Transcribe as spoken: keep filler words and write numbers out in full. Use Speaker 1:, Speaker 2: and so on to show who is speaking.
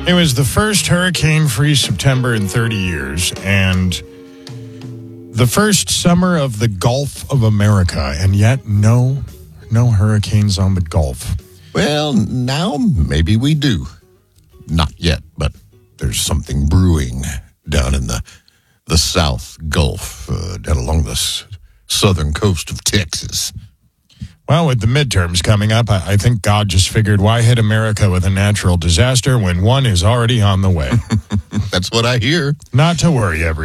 Speaker 1: It was the first hurricane-free September in thirty years, and the first summer of the Gulf of America, and yet no, no hurricanes on the Gulf.
Speaker 2: Well, now maybe we do. Not yet, but there's something brewing down in the the South Gulf, uh, down along the s- southern coast of Texas.
Speaker 1: Well, with the midterms coming up, I, I think God just figured, why hit America with a natural disaster when one is already on the way?
Speaker 2: That's what I hear.
Speaker 1: Not to worry, everyone.